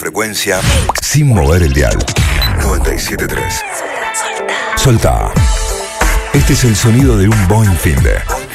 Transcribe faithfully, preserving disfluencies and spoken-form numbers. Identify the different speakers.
Speaker 1: frecuencia sin mover el dial. noventa y siete punto tres. Soltá. Este es el sonido de un Boeing Finde.